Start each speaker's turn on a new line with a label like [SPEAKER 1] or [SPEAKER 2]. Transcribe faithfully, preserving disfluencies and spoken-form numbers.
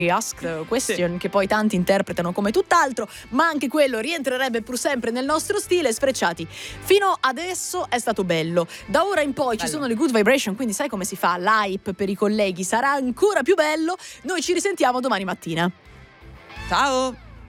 [SPEAKER 1] Asked Question, sì, che poi tanti interpretano come tutt'altro, ma anche quello rientrerebbe pur sempre nel nostro stile. Sfrecciati, fino adesso è stato bello, da ora in poi bello. Ci sono le good vibration, quindi sai come si fa, l'hype per i colleghi sarà ancora più bello. Noi ci risentiamo domani mattina.
[SPEAKER 2] Ciao.